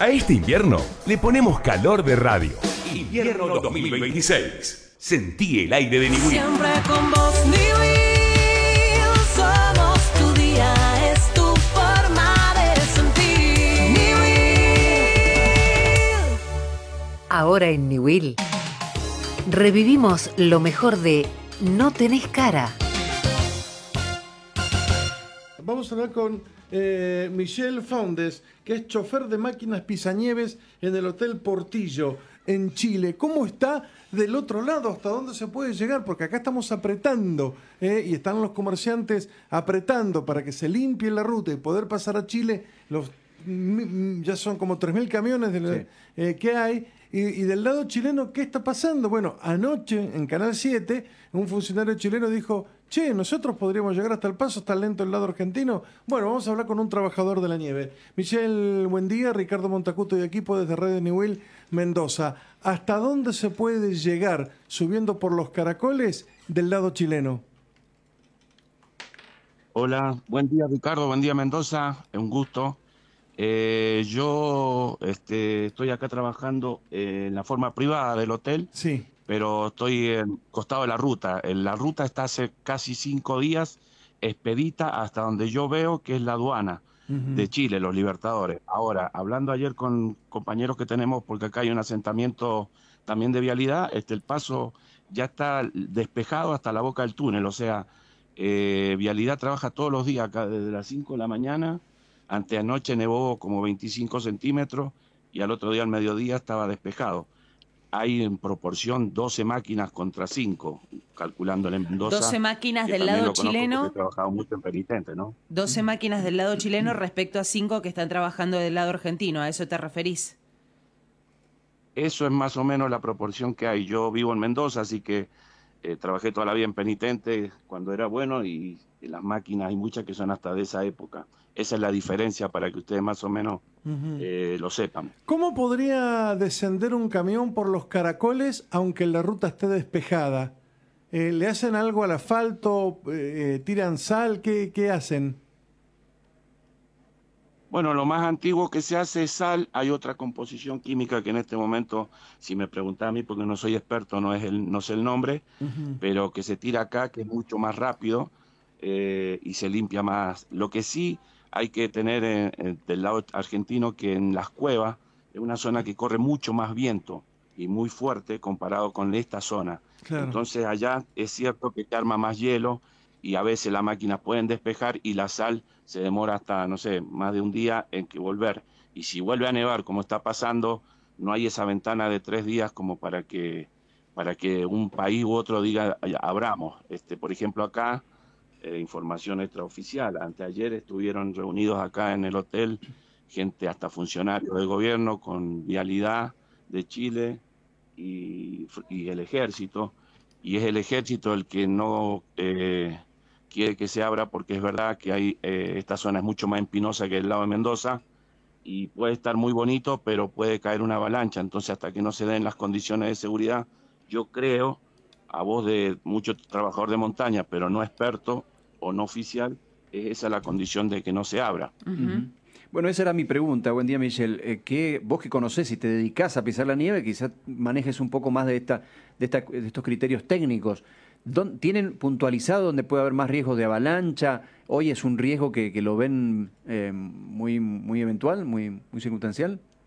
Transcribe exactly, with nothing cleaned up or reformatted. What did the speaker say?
A este invierno le ponemos calor de radio. Invierno dos mil veintiséis. Sentí el aire de Niwil. Siempre con vos, Niwil. Somos tu día, es tu forma de sentir. Niwil. Ahora en Niwil revivimos lo mejor de No tenés cara. Vamos a hablar con eh, Michel Faundes, que es chofer de máquinas pisanieves en el Hotel Portillo, en Chile. ¿Cómo está del otro lado? ¿Hasta dónde se puede llegar? Porque acá estamos apretando, ¿eh? Y están los comerciantes apretando para que se limpie la ruta y poder pasar a Chile. Los ya son como tres mil camiones de la, sí. eh, que hay. Y, y del lado chileno, ¿qué está pasando? Bueno, anoche en Canal siete, un funcionario chileno dijo: che, nosotros podríamos llegar hasta El Paso, está lento el lado argentino. Bueno, vamos a hablar con un trabajador de la nieve. Michel, buen día. Ricardo Montacuto y equipo desde Radio Niwil, Mendoza. ¿Hasta dónde se puede llegar subiendo por los caracoles del lado chileno? Hola, buen día Ricardo, buen día Mendoza, es un gusto. Eh, yo este, estoy acá trabajando eh, en la forma privada del hotel, sí. Pero estoy en costado de la ruta. La ruta está hace casi cinco días expedita hasta donde yo veo que es la aduana uh-huh. de Chile, los Libertadores. Ahora, hablando ayer con compañeros que tenemos, porque acá hay un asentamiento también de vialidad, este, el paso ya está despejado hasta la boca del túnel, o sea, eh, vialidad trabaja todos los días acá desde las cinco de la mañana. Anteanoche nevó como veinticinco centímetros y al otro día al mediodía estaba despejado. Hay en proporción doce máquinas contra cinco, calculándole en Mendoza. doce máquinas del lado chileno. He trabajado mucho en penitente, ¿no? doce máquinas del lado chileno respecto a cinco que están trabajando del lado argentino. ¿A eso te referís? Eso es más o menos la proporción que hay. Yo vivo en Mendoza, así que eh, trabajé toda la vida en penitente cuando era bueno y, y las máquinas hay muchas que son hasta de esa época. Esa es la diferencia para que ustedes más o menos uh-huh. eh, lo sepan. ¿Cómo podría descender un camión por los caracoles aunque la ruta esté despejada? Eh, ¿Le hacen algo al asfalto? Eh, ¿Tiran sal? ¿Qué, qué hacen? Bueno, lo más antiguo que se hace es sal. Hay otra composición química que en este momento, si me preguntan a mí, porque no soy experto, no, es el, no sé el nombre, uh-huh. pero que se tira acá, que es mucho más rápido eh, y se limpia más. Lo que sí hay que tener eh, eh, del lado argentino que en las cuevas es una zona que corre mucho más viento y muy fuerte comparado con esta zona. Claro. Entonces allá es cierto que te arma más hielo y a veces las máquinas pueden despejar y la sal se demora hasta, no sé, más de un día en que volver. Y si vuelve a nevar, como está pasando, no hay esa ventana de tres días como para que, para que un país u otro diga, abramos. Este, por ejemplo, acá, Eh, información extraoficial. Anteayer estuvieron reunidos acá en el hotel gente, hasta funcionarios del gobierno, con Vialidad de Chile y, y el ejército. Y es el ejército el que no eh, quiere que se abra porque es verdad que hay eh, esta zona es mucho más empinosa que el lado de Mendoza y puede estar muy bonito, pero puede caer una avalancha. Entonces, hasta que no se den las condiciones de seguridad, yo creo, a voz de mucho trabajador de montaña, pero no experto o no oficial, es esa la condición de que no se abra. Uh-huh. Bueno, esa era mi pregunta. Buen día, Michel. Eh, ¿qué, vos que conocés y te dedicás a pisar la nieve, quizás manejes un poco más de, esta, de, esta, de estos criterios técnicos. ¿Dónde, ¿Tienen puntualizado dónde puede haber más riesgos de avalancha? ¿Hoy es un riesgo que, que lo ven eh, muy, muy eventual, muy, muy circunstancial?